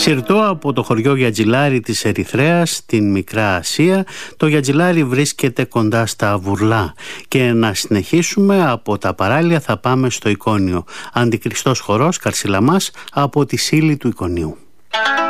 Συρτό από το χωριό Γιατζηλάρη της Ερυθρέας στην Μικρά Ασία. Το Γιατζηλάρη βρίσκεται κοντά στα Βουρλά. Και να συνεχίσουμε από τα παράλια θα πάμε στο Εικόνιο. Αντικριστός χορός Καρσιλαμάς από τη Σύλλη του Εικονίου.